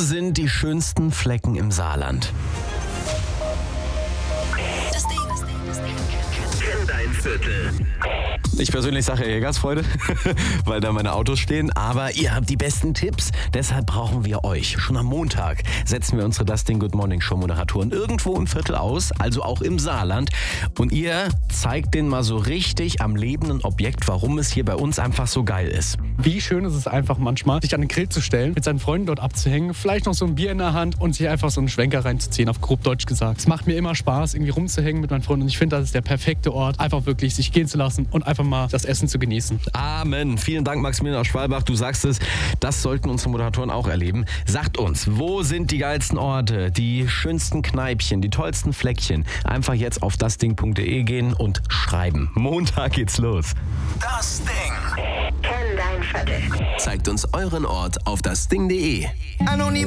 sind die schönsten Flecken im Saarland? Kenn dein Viertel. Ich persönlich sage ja Jägersfreude, weil da meine Autos stehen. Aber ihr habt die besten Tipps. Deshalb brauchen wir euch. Schon am Montag setzen wir unsere Das Ding Good Morning Show Moderatoren irgendwo im Viertel aus, also auch im Saarland. Und ihr zeigt denen mal so richtig am lebenden Objekt, warum es hier bei uns einfach so geil ist. Wie schön ist es einfach manchmal, sich an den Grill zu stellen, mit seinen Freunden dort abzuhängen, vielleicht noch so ein Bier in der Hand und sich einfach so einen Schwenker reinzuziehen, auf grob Deutsch gesagt. Es macht mir immer Spaß, irgendwie rumzuhängen mit meinen Freunden. Und ich finde, das ist der perfekte Ort, einfach wirklich sich gehen zu lassen und einfach mal das Essen zu genießen. Amen. Vielen Dank, Maximilian aus Schwalbach. Du sagst es, das sollten unsere Moderatoren auch erleben. Sagt uns, wo sind die geilsten Orte, die schönsten Kneipchen, die tollsten Fleckchen? Einfach jetzt auf dasding.de gehen und schreiben. Montag geht's los. Das Ding. Kenn dein Viertel. Zeigt uns euren Ort auf dasding.de.